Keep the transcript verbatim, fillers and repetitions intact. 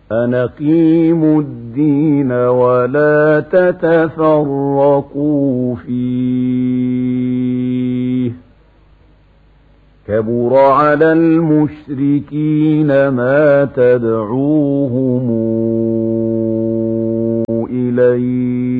أن أقيموا الدين ولا تتفرقوا فيه كبر على المشركين ما تدعوهم إليه